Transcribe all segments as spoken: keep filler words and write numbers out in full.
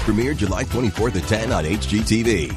premiered July twenty-fourth at ten on H G T V.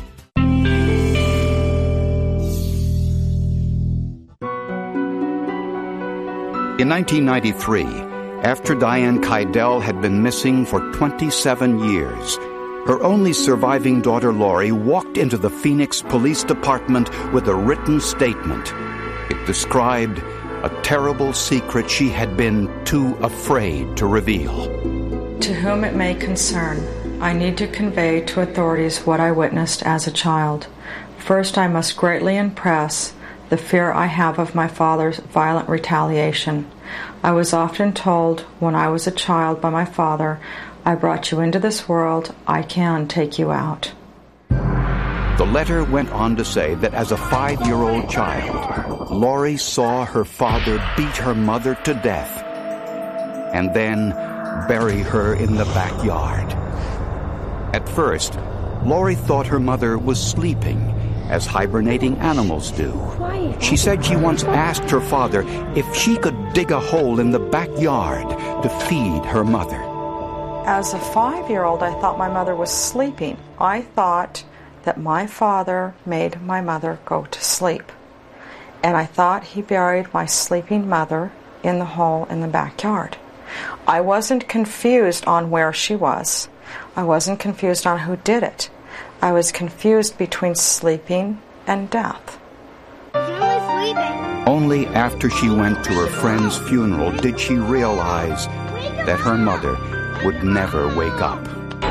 In nineteen ninety-three, after Diane Keidel had been missing for twenty-seven years, her only surviving daughter, Lori, walked into the Phoenix Police Department with a written statement. It described a terrible secret she had been too afraid to reveal. To whom it may concern, I need to convey to authorities what I witnessed as a child. First, I must greatly impress the fear I have of my father's violent retaliation. I was often told when I was a child by my father, I brought you into this world, I can take you out. The letter went on to say that as a five-year-old child, Lori saw her father beat her mother to death and then bury her in the backyard. At first, Lori thought her mother was sleeping, as hibernating animals do. She said she once asked her father if she could dig a hole in the backyard to feed her mother. As a five-year-old, I thought my mother was sleeping. I thought that my father made my mother go to sleep. And I thought he buried my sleeping mother in the hole in the backyard. I wasn't confused on where she was. I wasn't confused on who did it. I was confused between sleeping and death. Only after she went to her friend's funeral did she realize that her mother would never wake up.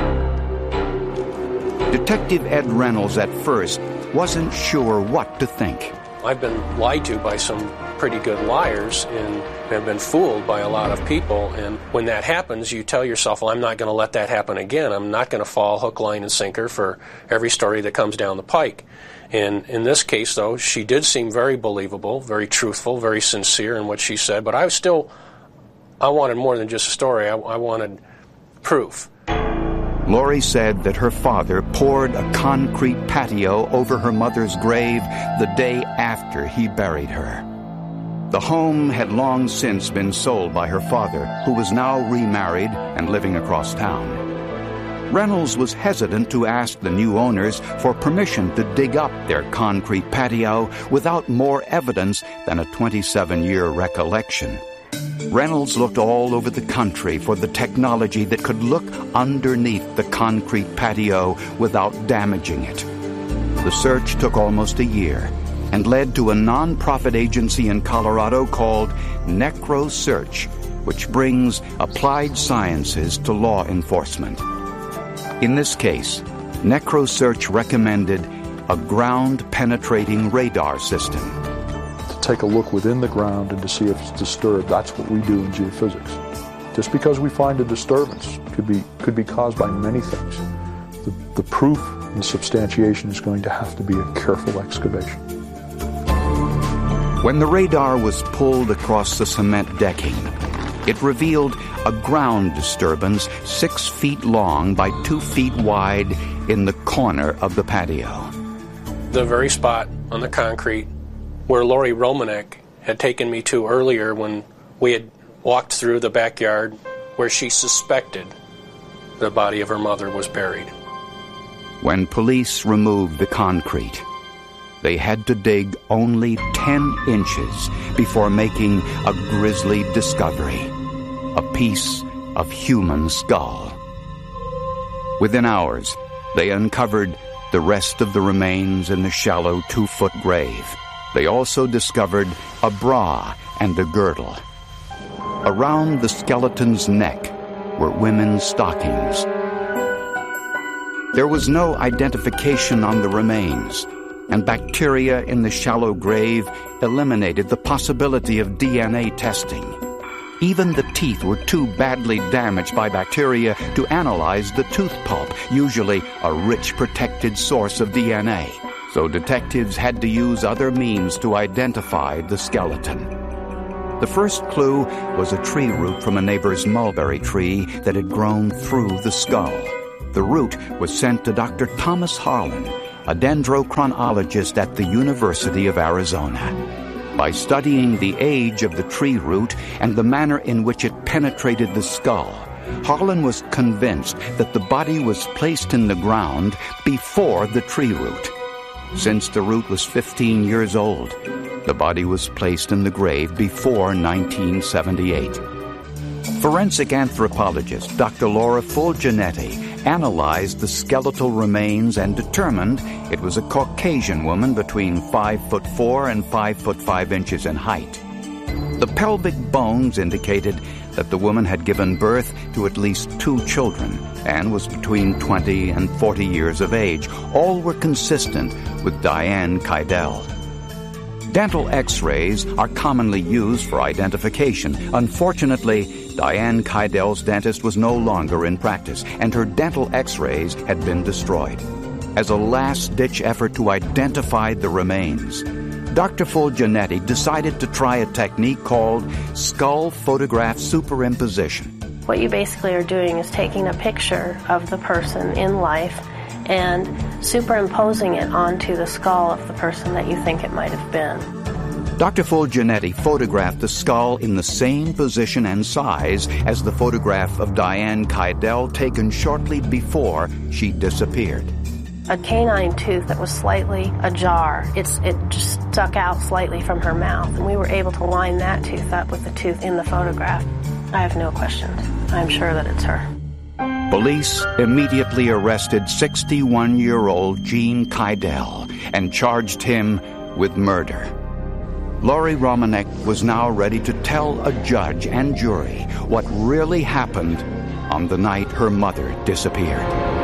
Detective Ed Reynolds at first wasn't sure what to think. I've been lied to by some pretty good liars and have been fooled by a lot of people, and when that happens you tell yourself, well, I'm not going to let that happen again. I'm not going to fall hook, line, and sinker for every story that comes down the pike. And in this case, though, she did seem very believable, very truthful, very sincere in what she said, but I was still, I wanted more than just a story. I, I wanted proof. Lori said that her father poured a concrete patio over her mother's grave the day after he buried her. The home had long since been sold by her father, who was now remarried and living across town. Reynolds was hesitant to ask the new owners for permission to dig up their concrete patio without more evidence than a twenty-seven-year recollection. Reynolds looked all over the country for the technology that could look underneath the concrete patio without damaging it. The search took almost a year and led to a non-profit agency in Colorado called NecroSearch, which brings applied sciences to law enforcement. In this case, NecroSearch recommended a ground-penetrating radar system. To take a look within the ground and to see if it's disturbed. That's what we do in geophysics. Just because we find a disturbance could be could be caused by many things. The, the proof and substantiation is going to have to be a careful excavation. When the radar was pulled across the cement decking, it revealed a ground disturbance six feet long by two feet wide in the corner of the patio. The very spot on the concrete where Lori Romanek had taken me to earlier when we had walked through the backyard where she suspected the body of her mother was buried. When police removed the concrete, they had to dig only ten inches before making a grisly discovery, a piece of human skull. Within hours, they uncovered the rest of the remains in the shallow two-foot grave. They also discovered a bra and a girdle. Around the skeleton's neck were women's stockings. There was no identification on the remains, and bacteria in the shallow grave eliminated the possibility of D N A testing. Even the teeth were too badly damaged by bacteria to analyze the tooth pulp, usually a rich protected source of D N A. So detectives had to use other means to identify the skeleton. The first clue was a tree root from a neighbor's mulberry tree that had grown through the skull. The root was sent to Doctor Thomas Harlan, a dendrochronologist at the University of Arizona. By studying the age of the tree root and the manner in which it penetrated the skull, Harlan was convinced that the body was placed in the ground before the tree root. Since the root was fifteen years old, the body was placed in the grave before nineteen seventy-eight. Forensic anthropologist Doctor Laura Fulginetti analyzed the skeletal remains and determined it was a Caucasian woman between five foot four and five foot five inches in height. The pelvic bones indicated that the woman had given birth to at least two children and was between twenty and forty years of age. All were consistent with Diane Keidel. Dental x-rays are commonly used for identification. Unfortunately, Diane Keidel's dentist was no longer in practice, and her dental x-rays had been destroyed. As a last-ditch effort to identify the remains, Doctor Fulginetti decided to try a technique called skull photograph superimposition. What you basically are doing is taking a picture of the person in life and superimposing it onto the skull of the person that you think it might have been. Doctor Fulginetti photographed the skull in the same position and size as the photograph of Diane Keidel taken shortly before she disappeared. A canine tooth that was slightly ajar. It's, it just stuck out slightly from her mouth, and we were able to line that tooth up with the tooth in the photograph. I have no questions. I'm sure that it's her. Police immediately arrested sixty-one-year-old Gene Keidel and charged him with murder. Laurie Romanek was now ready to tell a judge and jury what really happened on the night her mother disappeared.